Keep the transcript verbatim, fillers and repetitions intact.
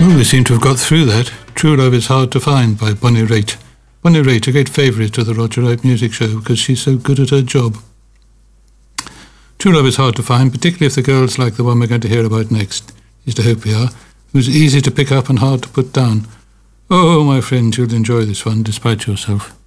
Well, we seem to have got through that. True Love is Hard to Find by Bonnie Raitt. Bonnie Raitt, a great favourite of the Roger Wright Music Show because she's so good at her job. True love is hard to find, particularly if the girl's like the one we're going to hear about next. At least I hope we are. Who's easy to pick up and hard to put down. Oh, my friend, you'll enjoy this one despite yourself.